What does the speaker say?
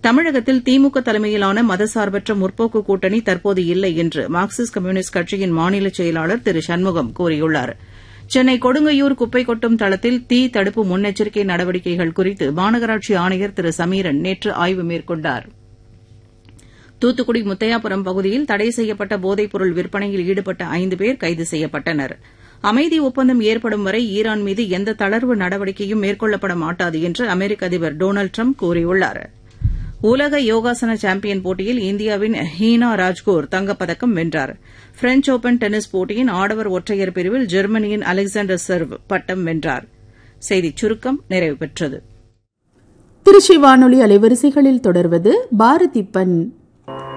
தமிழகத்தில் திமுக தலைமையிலான மதசார்பற்ற முற்போக்கு கூட்டணி தற்போது இல்லை என்று மார்க்சிஸ்ட் கம்யூனிஸ்ட் கட்சியின் மாநில செயலாளர் திரு சண்முகம் கூறியுள்ளார். சென்னை கொடுங்கையூர் குப்பை கொட்டும் தளத்தில் தீ தடுப்பு முன்னெச்சரிக்கை நடவடிக்கைகள் குறித்து மாநகராட்சி ஆணையர் திரு சமீரன் நேற்று ஆய்வு மேற்கொண்டார். தூத்துக்குடி முத்தையாபுரம் பகுதியில் தடை செய்யப்பட்ட போதைப்பொருள் விற்பனையில் ஈடுபட்ட 5 பேர் கைது செய்யப்பட்டனர். அமைதி ஒப்பந்தம் ஏற்படும் வரை ஈரான் மீது எந்த தளர்வு நடவடிக்கையும் மேற்கொள்ளப்பட மாட்டாது என்று அமெரிக்க அதிபர் டொனால்டு டிரம்ப் கூறியுள்ளார். உலக யோகாசன சாம்பியன் போட்டியில் இந்தியாவின் ஹீனா ராஜ்கோர் தங்கப்பதக்கம் வென்றார். பிரெஞ்ச் ஓபன் டென்னிஸ் போட்டியின் ஆடவர் ஒற்றையர் பிரிவில் ஜெர்மனியின் அலெக்சாண்டர் சர்வ் பட்டம் வென்றார். செய்திச் சுருக்கம் நிறைவு பெற்றது. திருச்சி வானொலி அலைவரிசைகளில் தொடர்வது பாரதி பண்.